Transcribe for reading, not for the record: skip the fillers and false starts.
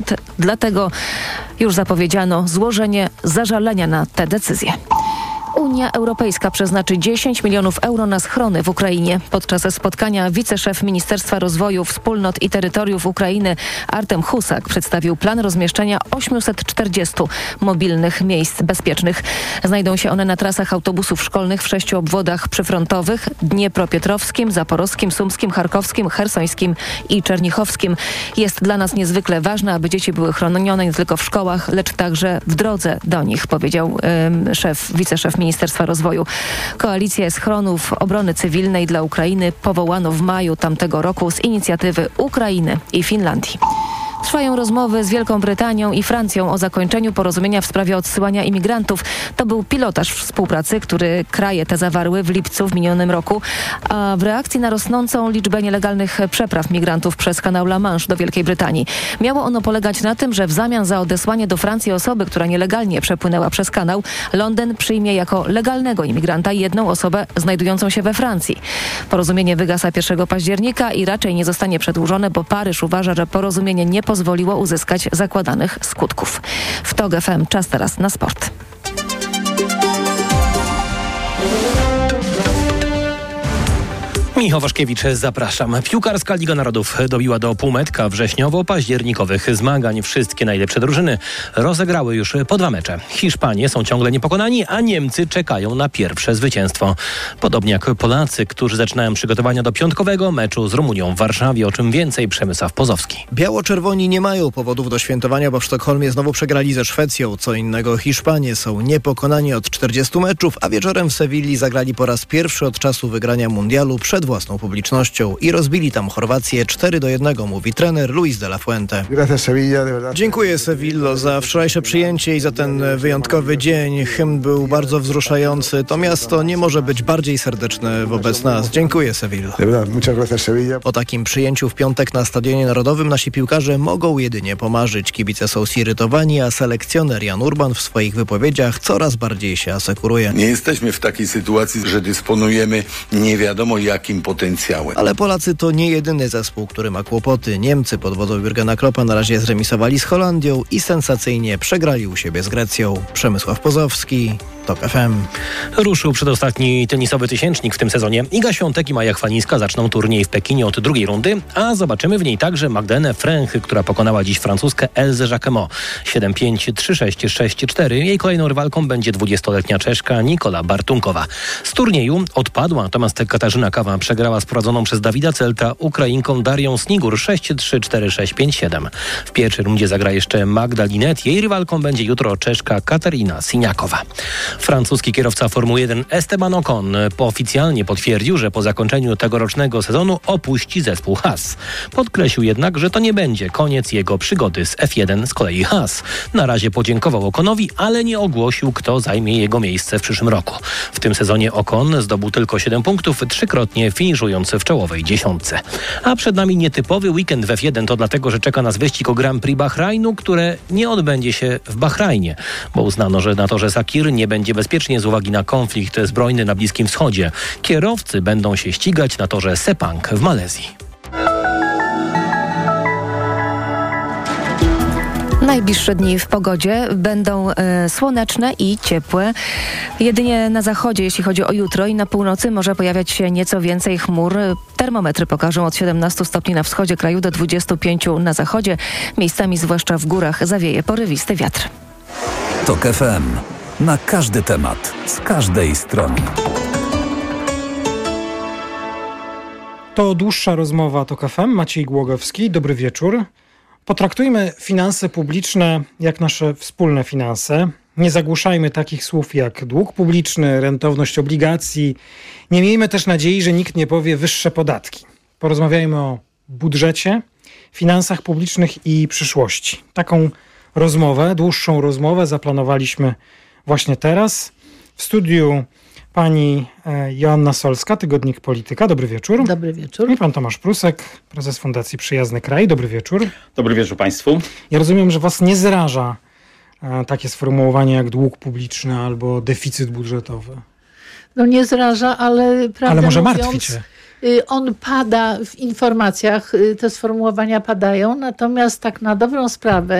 Dlatego już zapowiedziano złożenie zażalenia na tę decyzję. Unia Europejska przeznaczy 10 milionów euro na schrony w Ukrainie. Podczas spotkania wiceszef Ministerstwa Rozwoju Wspólnot i Terytoriów Ukrainy Artem Husak przedstawił plan rozmieszczenia 840 mobilnych miejsc bezpiecznych. Znajdą się one na trasach autobusów szkolnych w 6 obwodach przyfrontowych: dniepropietrowskim, zaporowskim, sumskim, charkowskim, chersońskim i czernichowskim. Jest dla nas niezwykle ważne, aby dzieci były chronione nie tylko w szkołach, lecz także w drodze do nich, powiedział wiceszef Ministerstwa Rozwoju. Koalicję schronów obrony cywilnej dla Ukrainy powołano w maju tamtego roku z inicjatywy Ukrainy i Finlandii. Trwają rozmowy z Wielką Brytanią i Francją o zakończeniu porozumienia w sprawie odsyłania imigrantów. To był pilotaż współpracy, który kraje te zawarły w lipcu w minionym roku, a w reakcji na rosnącą liczbę nielegalnych przepraw migrantów przez kanał La Manche do Wielkiej Brytanii. Miało ono polegać na tym, że w zamian za odesłanie do Francji osoby, która nielegalnie przepłynęła przez kanał, Londyn przyjmie jako legalnego imigranta jedną osobę znajdującą się we Francji. Porozumienie wygasa 1 października i raczej nie zostanie przedłużone, bo Paryż uważa, że porozumienie nie pozwoliło uzyskać zakładanych skutków. W TOG FM czas teraz na sport. Michał Waszkiewicz, zapraszam. Piłkarska Liga Narodów dobiła do półmetka wrześniowo-październikowych zmagań. Wszystkie najlepsze drużyny rozegrały już po 2 mecze. Hiszpanie są ciągle niepokonani, a Niemcy czekają na pierwsze zwycięstwo. Podobnie jak Polacy, którzy zaczynają przygotowania do piątkowego meczu z Rumunią w Warszawie, o czym więcej Przemysław Pozowski. Biało-czerwoni nie mają powodów do świętowania, bo w Sztokholmie znowu przegrali ze Szwecją. Co innego Hiszpanie są niepokonani od 40 meczów, a wieczorem w Sewilli zagrali po raz pierwszy od czasu wygrania mundialu przed własną publicznością i rozbili tam Chorwację 4-1, mówi trener Luis de la Fuente. Dziękuję Sevillo za wczorajsze przyjęcie i za ten wyjątkowy dzień. Hymn był bardzo wzruszający. To miasto nie może być bardziej serdeczne wobec nas. Dziękuję Sevillo. O takim przyjęciu w piątek na Stadionie Narodowym nasi piłkarze mogą jedynie pomarzyć. Kibice są zirytowani, a selekcjoner Jan Urban w swoich wypowiedziach coraz bardziej się asekuruje. Nie jesteśmy w takiej sytuacji, że dysponujemy nie wiadomo jakim potencjałem. Ale Polacy to nie jedyny zespół, który ma kłopoty. Niemcy pod wodzą Jurgena Kloppa na razie zremisowali z Holandią i sensacyjnie przegrali u siebie z Grecją. Przemysław Pozowski, TOG FM. Ruszył przedostatni tenisowy tysięcznik w tym sezonie. Iga Świątek i Maja Chwalińska zaczną turniej w Pekinie od drugiej rundy, a zobaczymy w niej także Magdalenę Fręch, która pokonała dziś francuskę Elzę Jacquemot 7-5, 3-6, 6-4. Jej kolejną rywalką będzie 20-letnia Czeszka Nikola Bartunkowa. Z turnieju odpadła natomiast Katarzyna Kawa, przegrała z prowadzoną przez Dawida Celta Ukrainką Darią Snigur 6-3, 4-6, 5-7. W pierwszej rundzie zagra jeszcze Magda Linet. Jej rywalką będzie jutro Czeszka Katarina Siniakowa. Francuski kierowca Formuły 1 Esteban Ocon oficjalnie potwierdził, że po zakończeniu tegorocznego sezonu opuści zespół Haas. Podkreślił jednak, że to nie będzie koniec jego przygody z F1. Z kolei Haas na razie podziękował Oconowi, ale nie ogłosił, kto zajmie jego miejsce w przyszłym roku. W tym sezonie Ocon zdobył tylko 7 punktów, 3-krotnie finiszując w czołowej 10. A przed nami nietypowy weekend w F1. To dlatego, że czeka nas wyścig o Grand Prix Bahrajnu, które nie odbędzie się w Bahrajnie, bo uznano, że na torze Sakir nie będzie bezpiecznie z uwagi na konflikt zbrojny na Bliskim Wschodzie. Kierowcy będą się ścigać na torze Sepang w Malezji. Najbliższe dni w pogodzie będą słoneczne i ciepłe. Jedynie na zachodzie, jeśli chodzi o jutro, i na północy może pojawiać się nieco więcej chmur. Termometry pokażą od 17 stopni na wschodzie kraju do 25 na zachodzie. Miejscami, zwłaszcza w górach, zawieje porywisty wiatr. TOG FM. Na każdy temat, z każdej strony. To dłuższa rozmowa TOG FM. Maciej Głogowski, dobry wieczór. Potraktujmy finanse publiczne jak nasze wspólne finanse. Nie zagłuszajmy takich słów jak dług publiczny, rentowność obligacji. Nie miejmy też nadziei, że nikt nie powie wyższe podatki. Porozmawiajmy o budżecie, finansach publicznych i przyszłości. Taką rozmowę, dłuższą rozmowę zaplanowaliśmy właśnie teraz. W studiu pani Joanna Solska, Tygodnik Polityka. Dobry wieczór. Dobry wieczór. I pan Tomasz Prusek, prezes Fundacji Przyjazny Kraj. Dobry wieczór. Dobry wieczór państwu. Ja rozumiem, że was nie zraża takie sformułowanie jak dług publiczny albo deficyt budżetowy. No nie zraża, ale prawdę ale może mówiąc, martwi cię. On pada w informacjach, te sformułowania padają, natomiast tak na dobrą sprawę